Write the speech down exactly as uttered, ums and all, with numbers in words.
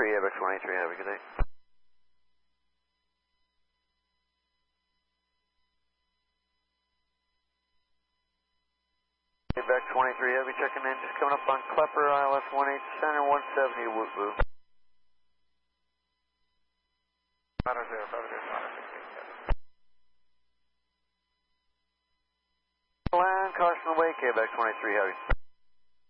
three, Quebec twenty-three, have a good day. Quebec twenty-three, heavy checking in, just coming up on Klepper, I L S one eight, center one seventy, Woot Woo. Roger, zero, roger, roger. Land, caution away, Quebec twenty-three, heavy.